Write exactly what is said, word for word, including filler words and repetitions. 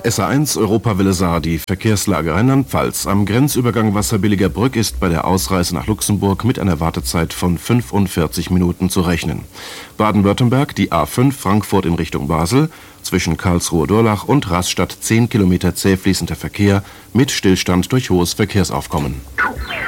S A eins Europawelle Saar, die Verkehrslage Rheinland-Pfalz. Am Grenzübergang Wasserbilliger Brück ist bei der Ausreise nach Luxemburg mit einer Wartezeit von fünfundvierzig Minuten zu rechnen. Baden-Württemberg, die A fünf Frankfurt in Richtung Basel, zwischen Karlsruhe-Durlach und Rastatt zehn Kilometer zäh fließender Verkehr mit Stillstand durch hohes Verkehrsaufkommen.